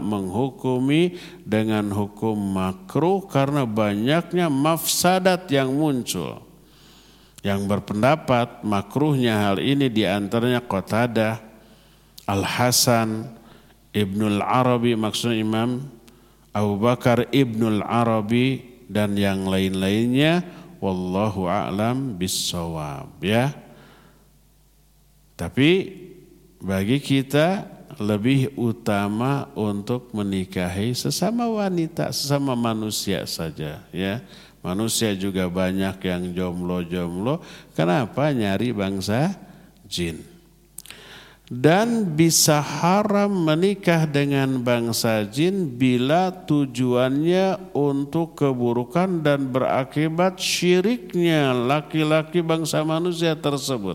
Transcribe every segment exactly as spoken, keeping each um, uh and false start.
menghukumi dengan hukum makruh karena banyaknya mafsadat yang muncul. Yang berpendapat makruhnya hal ini diantaranya Qatadah, Al-Hasan, Ibnul Arabi, maksudnya Imam Abu Bakar Ibnul Arabi dan yang lain-lainnya. Wallahu a'lam bissawab, ya. Tapi bagi kita lebih utama untuk menikahi sesama wanita, sesama manusia saja, ya. Manusia juga banyak yang jomblo-jomblo. Kenapa nyari bangsa jin? Dan bisa haram menikah dengan bangsa jin bila tujuannya untuk keburukan dan berakibat syiriknya laki-laki bangsa manusia tersebut.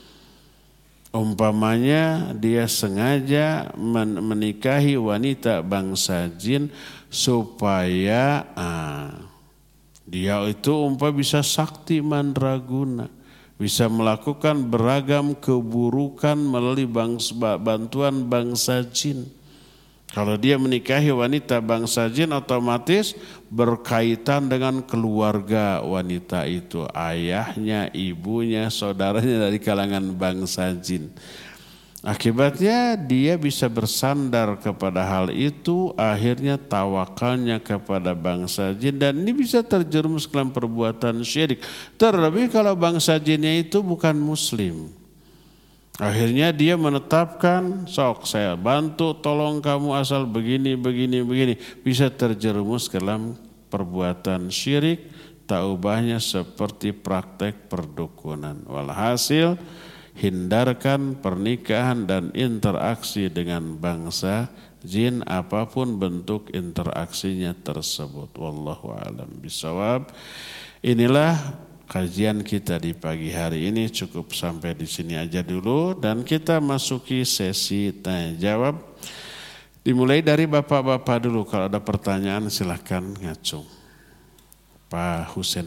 Umpamanya dia sengaja menikahi wanita bangsa jin supaya ah, dia itu umpah bisa sakti mandraguna, bisa melakukan beragam keburukan melalui bangsa, bantuan bangsa jin. Kalau dia menikahi wanita bangsa jin otomatis berkaitan dengan keluarga wanita itu. Ayahnya, ibunya, saudaranya dari kalangan bangsa jin. Akibatnya dia bisa bersandar kepada hal itu, akhirnya tawakalnya kepada bangsa jin dan ini bisa terjerumus dalam perbuatan syirik. Terlebih kalau bangsa jinnya itu bukan muslim. Akhirnya dia menetapkan, sok saya bantu tolong kamu asal begini, begini, begini. Bisa terjerumus dalam perbuatan syirik, tak ubahnya seperti praktek perdukunan. Walhasil, hindarkan pernikahan dan interaksi dengan bangsa jin apapun bentuk interaksinya tersebut. Wallahu a'lam bishawab. Inilah kajian kita di pagi hari ini, cukup sampai di sini aja dulu dan kita masuki sesi tanya jawab. Dimulai dari bapak-bapak dulu, kalau ada pertanyaan silahkan ngacung. Pak Husen.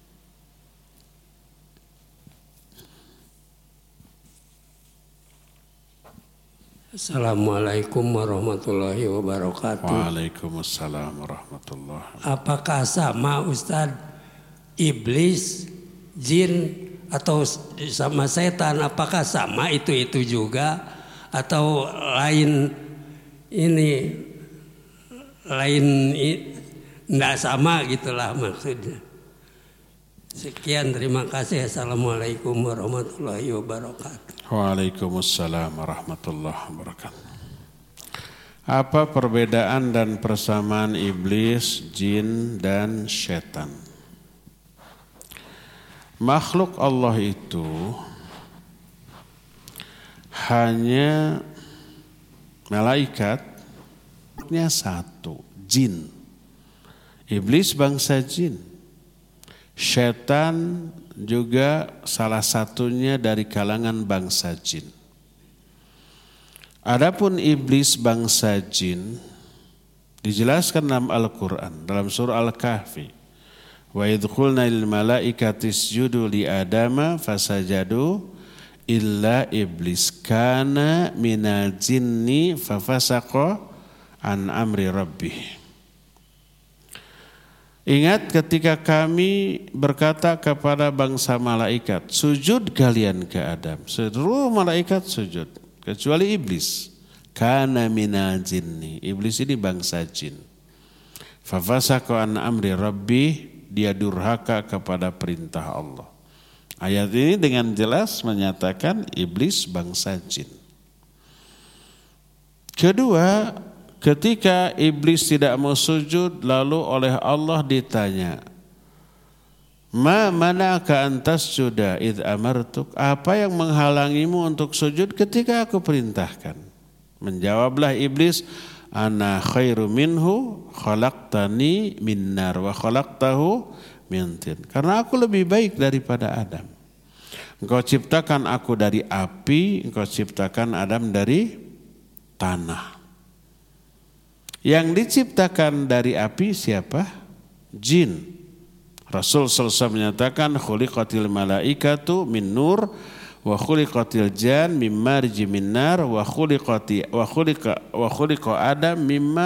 Assalamualaikum warahmatullahi wabarakatuh. Waalaikumsalam warahmatullahi wabarakatuh. Apakah sama Ustadz iblis, jin atau sama setan? Apakah sama itu-itu juga atau lain ini lain enggak sama gitulah maksudnya. Sekian, terima kasih. Assalamualaikum warahmatullahi wabarakatuh. Waalaikumsalam warahmatullahi wabarakatuh. Apa perbedaan dan persamaan iblis, jin, dan syaitan? Makhluk Allah itu hanya malaikatnya satu, jin. Iblis bangsa jin. Syaitan juga salah satunya dari kalangan bangsa jin. Adapun iblis bangsa jin dijelaskan dalam Al-Quran, dalam surah Al-Kahfi. Wa idh qulna lil malaikati isjudu li adama fasajadu illa iblis kana minal jinni fafasaqa an amri rabbih. Ingat ketika kami berkata kepada bangsa malaikat, sujud kalian ke Adam. Seluruh malaikat sujud, kecuali iblis. Kana minal jinni. Iblis ini bangsa jin. Fafasaqa an amri rabbih, dia durhaka kepada perintah Allah. Ayat ini dengan jelas menyatakan iblis bangsa jin. Kedua, ketika iblis tidak mau sujud, lalu oleh Allah ditanya, ma mana'aka an tasjuda idh amartuk? Apa yang menghalangimu untuk sujud ketika aku perintahkan? Menjawablah iblis, ana khairu minhu khalaqtani min nar wa khalaqtahu min tin. Karena aku lebih baik daripada Adam. Engkau ciptakan aku dari api, engkau ciptakan Adam dari tanah. Yang diciptakan dari api siapa? Jin. Rasul sallallahu alaihi wasallam menyatakan khuliqatil malaikatu min nur wa khuliqatil jan mimma marji min nar wa khuliqati wa khuliqa wa khuliqa Adam mimma